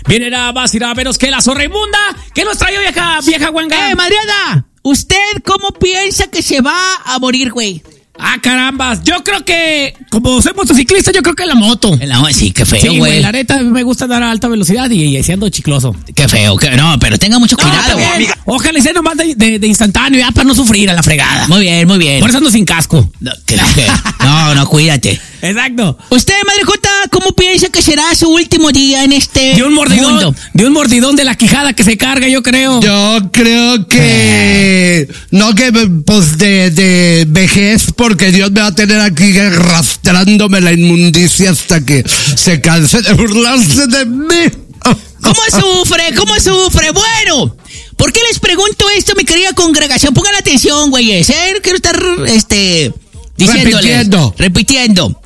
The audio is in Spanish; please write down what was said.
Viene nada más y nada menos que la zorra inmunda. ¿Qué nos trae vieja guanga? Madriana, ¿usted cómo piensa que se va a morir, güey? Ah, carambas. Yo creo que, como soy motociclista, yo creo que la moto. Sí, qué feo, Sí, güey. La neta me gusta dar a alta velocidad y ando chicloso. Qué feo, no, pero tenga mucho cuidado, güey. Ojalá y sea nomás de instantáneo, ya para no sufrir a la fregada. Muy bien, muy bien. Por eso ando sin casco. No, cuídate. Exacto. Usted, Madre Jota, ¿cómo piensa que será su último día en este mundo? De un mordidón de la quijada que se carga, yo creo. Yo creo que... No, que pues de vejez, porque Dios me va a tener aquí arrastrándome la inmundicia hasta que se canse de burlarse de mí. ¿Cómo sufre? Bueno, ¿por qué les pregunto esto, mi querida congregación? Pongan atención, güeyes, quiero estar, diciéndoles, repitiendo.